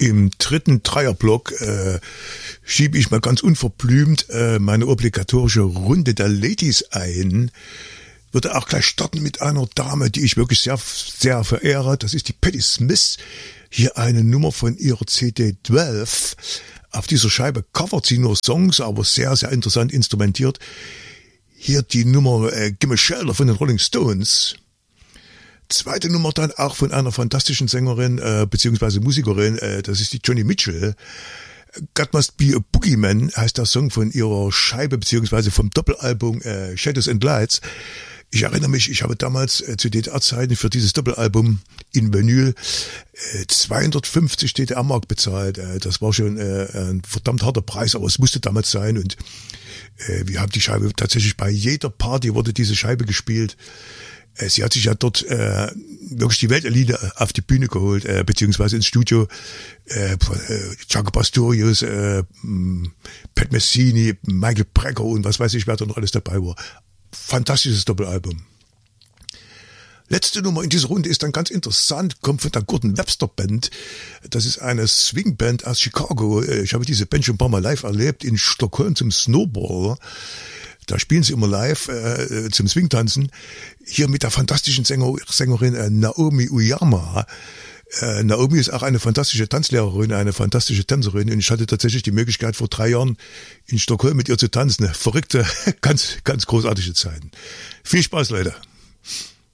Im dritten Dreierblock schiebe ich mal ganz unverblümt meine obligatorische Runde der Ladies ein. Würde auch gleich starten mit einer Dame, die ich wirklich sehr, sehr verehre. Das ist die Patti Smith. Hier eine Nummer von ihrer CD 12. Auf dieser Scheibe covert sie nur Songs, aber sehr, sehr interessant instrumentiert. Hier die Nummer Gimme Shelter von den Rolling Stones. Zweite Nummer dann auch von einer fantastischen Sängerin beziehungsweise Musikerin, das ist die Joni Mitchell. God Must Be a Boogeyman heißt der Song von ihrer Scheibe beziehungsweise vom Doppelalbum Shadows and Lights. Ich erinnere mich, ich habe damals zu DDR-Zeiten für dieses Doppelalbum in Vinyl 250 DDR-Mark bezahlt. Das war schon ein verdammt harter Preis, aber es musste damals sein und wir haben die Scheibe tatsächlich bei jeder Party wurde diese Scheibe gespielt. Sie hat sich ja dort wirklich die Weltelite auf die Bühne geholt, beziehungsweise ins Studio. Jaco Pastorius, Pat Messini, Michael Brecker und was weiß ich, wer da noch alles dabei war. Fantastisches Doppelalbum. Letzte Nummer in dieser Runde ist dann ganz interessant, kommt von der Gordon Webster Band. Das ist eine Swingband aus Chicago. Ich habe diese Band schon ein paar Mal live erlebt in Stockholm zum Snowball. Da spielen sie immer live zum Swingtanzen. Hier mit der fantastischen Sängerin Naomi Uyama. Naomi ist auch eine fantastische Tanzlehrerin, eine fantastische Tänzerin. Und ich hatte tatsächlich die Möglichkeit, vor 3 Jahren in Stockholm mit ihr zu tanzen. Verrückte, ganz, ganz großartige Zeiten. Viel Spaß, Leute.